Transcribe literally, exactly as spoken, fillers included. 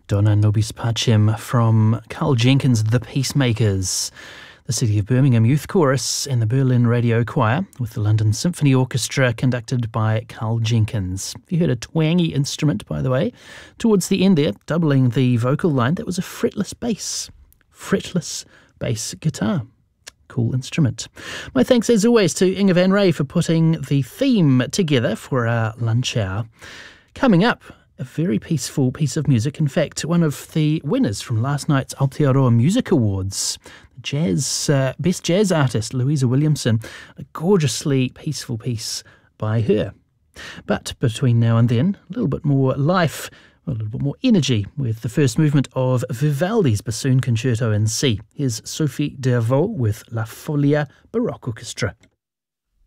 Dona Nobis Pacem from Carl Jenkins' The Peacemakers, the City of Birmingham Youth Chorus and the Berlin Radio Choir with the London Symphony Orchestra conducted by Carl Jenkins. You heard a twangy instrument, by the way, towards the end there, doubling the vocal line. That was a fretless bass. Fretless bass guitar. Cool instrument. My thanks as always to Inga van Ray for putting the theme together for our lunch hour. Coming up, a very peaceful piece of music. In fact, one of the winners from last night's Aotearoa Music Awards, the jazz, uh, Best Jazz Artist, Louisa Williamson, a gorgeously peaceful piece by her. But between now and then, a little bit more life, a little bit more energy with the first movement of Vivaldi's Bassoon Concerto in C. Here's Sophie Dervaux with La Folia Baroque Orchestra.